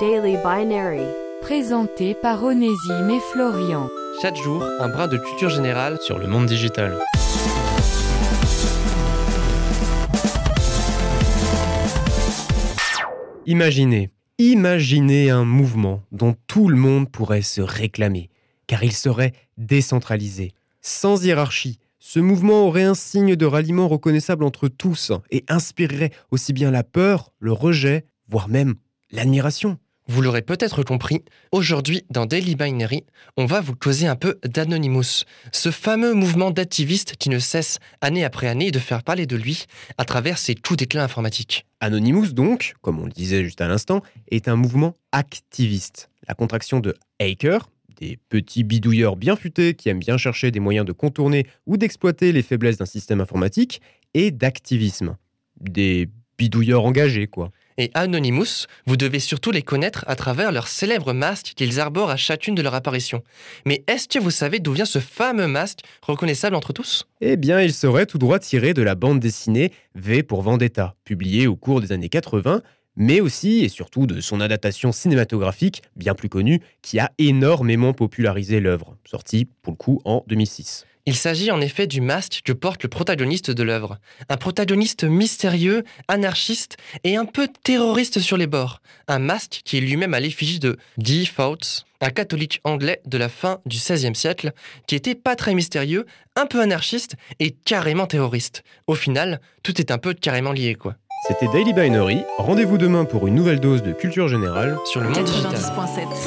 Daily Binary. Présenté par Onésime et Florian. Chaque jour, un brin de culture générale sur le monde digital. Imaginez un mouvement dont tout le monde pourrait se réclamer, car il serait décentralisé, sans hiérarchie. Ce mouvement aurait un signe de ralliement reconnaissable entre tous et inspirerait aussi bien la peur, le rejet, voire même l'admiration. Vous l'aurez peut-être compris, aujourd'hui dans Daily Binary, on va vous causer un peu d'Anonymous, ce fameux mouvement d'activistes qui ne cesse année après année de faire parler de lui à travers ses coups d'éclat informatiques. Anonymous donc, comme on le disait juste à l'instant, est un mouvement activiste. La contraction de hacker, des petits bidouilleurs bien futés qui aiment bien chercher des moyens de contourner ou d'exploiter les faiblesses d'un système informatique, et d'activisme. Des bidouilleurs engagés, quoi. Et Anonymous, vous devez surtout les connaître à travers leur célèbre masque qu'ils arborent à chacune de leurs apparitions. Mais est-ce que vous savez d'où vient ce fameux masque reconnaissable entre tous ? Eh bien, il serait tout droit tiré de la bande dessinée V pour Vendetta, publiée au cours des années 80, mais aussi et surtout de son adaptation cinématographique, bien plus connue, qui a énormément popularisé l'œuvre, sortie pour le coup en 2006. Il s'agit en effet du masque que porte le protagoniste de l'œuvre. Un protagoniste mystérieux, anarchiste et un peu terroriste sur les bords. Un masque qui est lui-même à l'effigie de Guy Fawkes, un catholique anglais de la fin du XVIe siècle, qui était pas très mystérieux, un peu anarchiste et carrément terroriste. Au final, tout est un peu carrément lié, quoi. C'était Daily Binary. Rendez-vous demain pour une nouvelle dose de culture générale Sur le monde digital. 90.7.